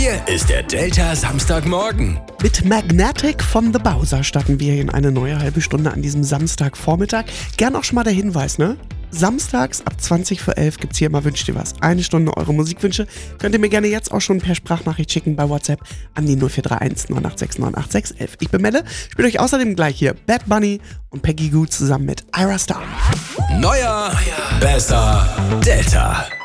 Hier ist der Delta Samstagmorgen. Mit Magnetic von The Bowser starten wir in eine neue halbe Stunde an diesem Samstagvormittag. Gern auch schon mal der Hinweis, ne? Samstags ab 20:11 gibt's hier immer Wünsch dir was. Eine Stunde eure Musikwünsche. Könnt ihr mir gerne jetzt auch schon per Sprachnachricht schicken bei WhatsApp an die 0431 986 986 11. Ich bin Melle, spiele euch außerdem gleich hier Bad Bunny und Peggy Goo zusammen mit Ira Star. Neuer, besser, Delta.